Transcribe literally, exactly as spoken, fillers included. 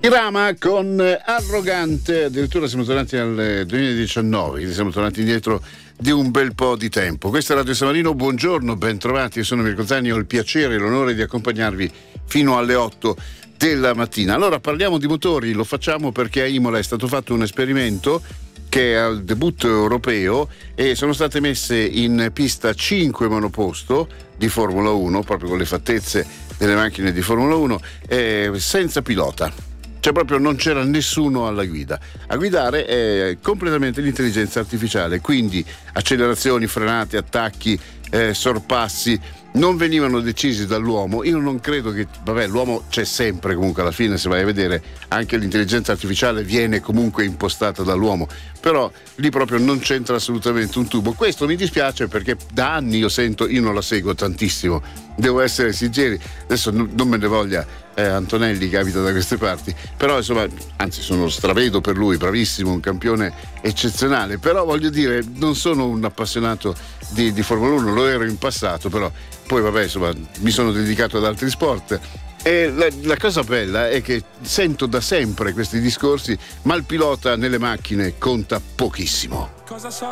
Irama con Arrogante, addirittura siamo tornati al duemiladiciannove, siamo tornati indietro di un bel po' di tempo. Questa è Radio San Marino, buongiorno, ben trovati, io sono Mirko Zani, ho il piacere e l'onore di accompagnarvi fino alle otto della mattina. Allora parliamo di motori, lo facciamo perché a Imola è stato fatto un esperimento che è al debutto europeo e sono state messe in pista cinque monoposto di Formula uno, proprio con le fattezze delle macchine di Formula uno, eh, senza pilota. Cioè proprio non c'era nessuno alla guida. A guidare è completamente l'intelligenza artificiale, quindi accelerazioni, frenate, attacchi, eh, sorpassi non venivano decisi dall'uomo. Io non credo che, vabbè, l'uomo c'è sempre comunque, alla fine se vai a vedere anche l'intelligenza artificiale viene comunque impostata dall'uomo, però lì proprio non c'entra assolutamente un tubo. Questo mi dispiace perché da anni io sento, io non la seguo tantissimo, devo essere sinceri, adesso non me ne voglia eh, Antonelli che abita da queste parti, però insomma, anzi sono stravedo per lui, bravissimo, un campione eccezionale, però voglio dire, non sono un appassionato di, di Formula uno, lo ero in passato, però poi vabbè, insomma, mi sono dedicato ad altri sport. E la, la cosa bella è che sento da sempre questi discorsi, ma il pilota nelle macchine conta pochissimo. Cosa so